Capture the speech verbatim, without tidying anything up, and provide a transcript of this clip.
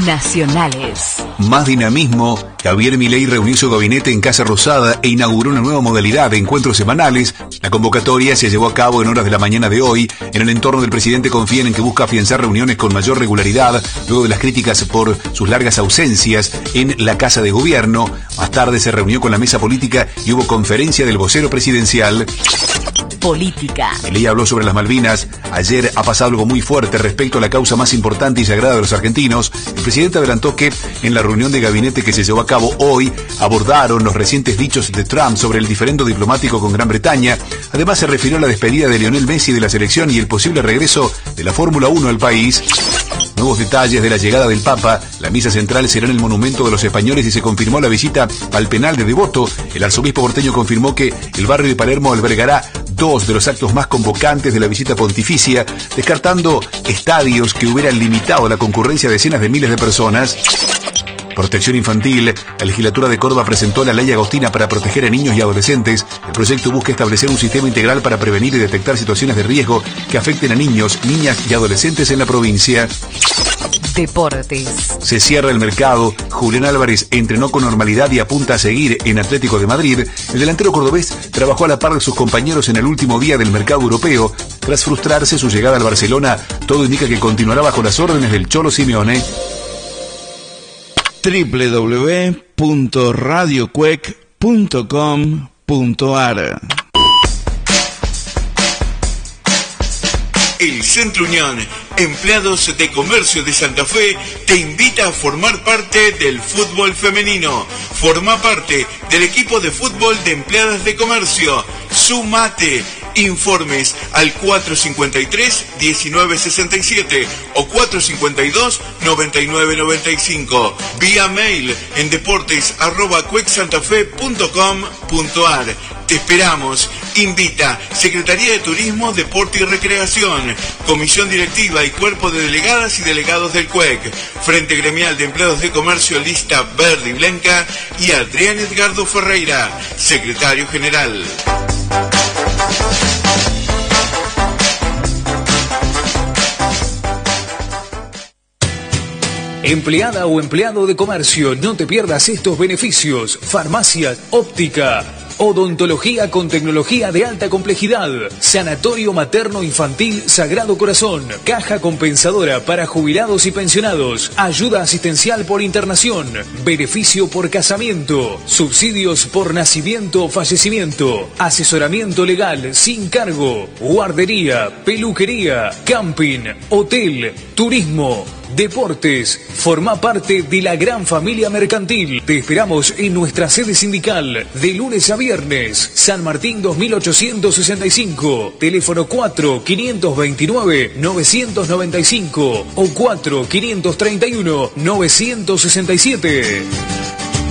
Nacionales. Más dinamismo. Javier Milei reunió su gabinete en Casa Rosada e inauguró una nueva modalidad de encuentros semanales. La convocatoria se llevó a cabo en horas de la mañana de hoy. En el entorno del presidente confían en que busca afianzar reuniones con mayor regularidad, luego de las críticas por sus largas ausencias en la Casa de Gobierno. Más tarde se reunió con la mesa política y hubo conferencia del vocero presidencial. Política. Milei habló sobre las Malvinas. Ayer ha pasado algo muy fuerte respecto a la causa más importante y sagrada de los argentinos. El presidente adelantó que en la reunión de gabinete que se llevó a cabo hoy abordaron los recientes dichos de Trump sobre el diferendo diplomático con Gran Bretaña. Además se refirió a la despedida de Lionel Messi de la selección y el posible regreso de la Fórmula uno al país. Nuevos detalles de la llegada del Papa. La misa central será en el Monumento de los Españoles y se confirmó la visita al penal de Devoto. El arzobispo porteño confirmó que el barrio de Palermo albergará dos de los actos más convocantes de la visita pontificia, descartando estadios que hubieran limitado la concurrencia de decenas de miles de personas. Protección infantil. La legislatura de Córdoba presentó la ley Agostina para proteger a niños y adolescentes. El proyecto busca establecer un sistema integral para prevenir y detectar situaciones de riesgo que afecten a niños, niñas y adolescentes en la provincia. Deportes. Se cierra el mercado. Julián Álvarez entrenó con normalidad y apunta a seguir en Atlético de Madrid. El delantero cordobés trabajó a la par de sus compañeros en el último día del mercado europeo. Tras frustrarse su llegada al Barcelona, todo indica que continuará bajo las órdenes del Cholo Simeone. doble u doble u doble u punto radio cuec punto com punto ar. El Centro Unión, Empleados de Comercio de Santa Fe, te invita a formar parte del fútbol femenino. Forma parte del equipo de fútbol de Empleadas de Comercio. Sumate. Informes al cuatro cinco tres, uno nueve seis siete o cuatro cinco dos, nueve nueve nueve cinco. Vía mail en deportes arroba cuecsantafe punto com punto ar. Te esperamos. Invita Secretaría de Turismo, Deporte y Recreación, Comisión Directiva y Cuerpo de Delegadas y Delegados del C U E C, Frente Gremial de Empleados de Comercio Lista Verde y Blanca y Adrián Edgardo Ferreira, Secretario General. Empleada o empleado de comercio, no te pierdas estos beneficios. Farmacia, óptica, odontología con tecnología de alta complejidad, sanatorio materno infantil Sagrado Corazón, caja compensadora para jubilados y pensionados, ayuda asistencial por internación, beneficio por casamiento, subsidios por nacimiento o fallecimiento, asesoramiento legal sin cargo, guardería, peluquería, camping, hotel, turismo, deportes. Forma parte de la gran familia mercantil. Te esperamos en nuestra sede sindical de lunes a viernes. San Martín dos mil ochocientos sesenta y cinco. Teléfono cuatro cinco dos nueve nueve nueve cinco o cuatro cinco tres uno nueve seis siete.